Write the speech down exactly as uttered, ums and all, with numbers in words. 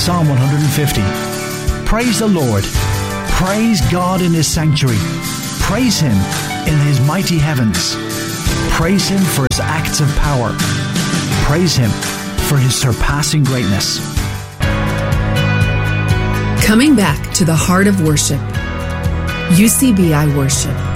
Psalm one hundred fifty. Praise the Lord. Praise God in His sanctuary. Praise Him in His mighty heavens. Praise Him for His acts of power. Praise Him for His surpassing greatness. Coming back to the heart of worship. U C B I Worship.